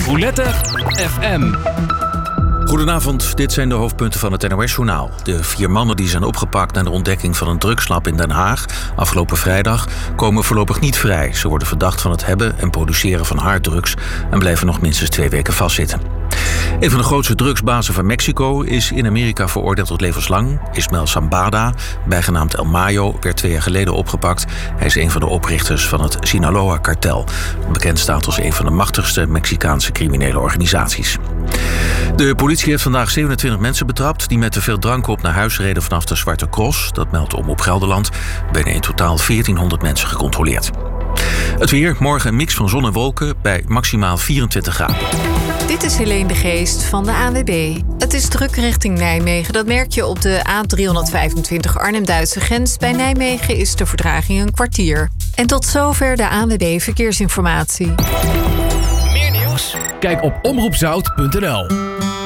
Roulette FM. Goedenavond, dit zijn de hoofdpunten van het NOS-journaal. De 4 mannen die zijn opgepakt na de ontdekking van een drugslab in Den Haag afgelopen vrijdag komen voorlopig niet vrij. Ze worden verdacht van het hebben en produceren van harddrugs en blijven nog minstens 2 weken vastzitten. Een van de grootste drugsbazen van Mexico is in Amerika veroordeeld tot levenslang. Ismael Zambada, bijgenaamd El Mayo, werd 2 jaar geleden opgepakt. Hij is een van de oprichters van het Sinaloa-kartel. Bekend staat als een van de machtigste Mexicaanse criminele organisaties. De politie heeft vandaag 27 mensen betrapt die met te veel drank op naar huis reden vanaf de Zwarte Cross. Dat meldt Omroep Gelderland. Er werden in totaal 1400 mensen gecontroleerd. Het weer, morgen een mix van zon en wolken bij maximaal 24 graden. Dit is Helene de Geest van de ANWB. Het is druk richting Nijmegen. Dat merk je op de A325 Arnhem-Duitse grens. Bij Nijmegen is de vertraging een kwartier. En tot zover de ANWB Verkeersinformatie. Meer nieuws? Kijk op omroepzout.nl.